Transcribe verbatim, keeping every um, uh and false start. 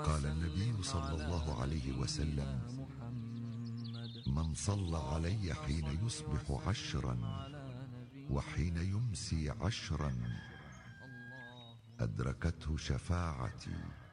قال النبي صلى الله عليه وسلم: من صلى علي حين يصبح عشرا وحين يمسي عشرا أدركته شفاعتي